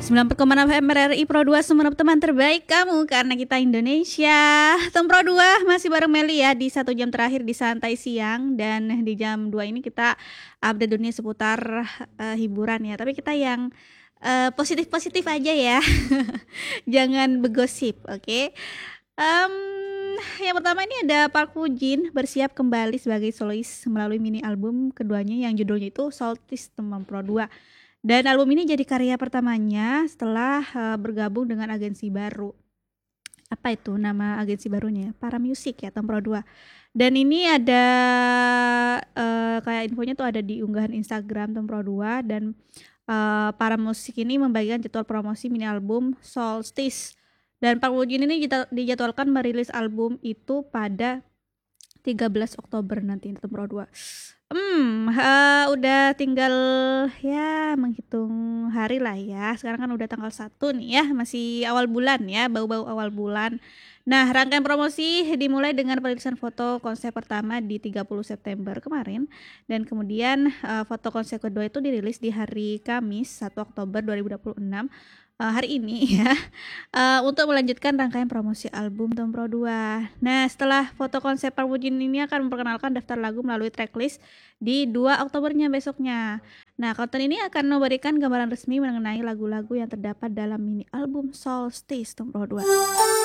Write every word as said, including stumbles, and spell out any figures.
sembilan puluh koma enam F M R R I Pro dua Sumenep, teman terbaik kamu karena kita Indonesia. Tem Pro dua masih bareng Meli ya di satu jam terakhir di Santai Siang, dan di jam dua ini kita update dunia seputar uh, hiburan ya. Tapi kita yang uh, positif-positif aja ya. Jangan begosip, oke? Okay? Um, yang pertama ini ada Park Woo Jin bersiap kembali sebagai solois melalui mini album keduanya yang judulnya itu Solstice Teman Pro dua. Dan album ini jadi karya pertamanya setelah uh, bergabung dengan agensi baru. Apa itu nama agensi barunya? Para Music ya, Tem Pro dua. Dan ini ada uh, kayak infonya tuh ada di unggahan Instagram Tem Pro dua, dan uh, Para Music ini membagikan jadwal promosi mini album Solstice. Dan Park Woo Jin ini dijadwalkan merilis album itu pada tiga belas Oktober nanti Tem Pro dua. Hmm, uh, udah tinggal ya menghitung hari lah ya. Sekarang kan udah tanggal satu nih ya, masih awal bulan ya, bau-bau awal bulan. Nah, rangkaian promosi dimulai dengan perilisan foto konsep pertama di tiga puluh September kemarin, dan kemudian uh, foto konsep kedua itu dirilis di hari Kamis satu Oktober dua ribu dua puluh enam. Uh, hari ini ya, uh, untuk melanjutkan rangkaian promosi album Tem Pro dua. Nah, setelah foto konsep Park Woo Jin ini akan memperkenalkan daftar lagu melalui tracklist di dua Oktobernya besoknya. Nah, konten ini akan memberikan gambaran resmi mengenai lagu-lagu yang terdapat dalam mini album Solstice Tem Pro dua.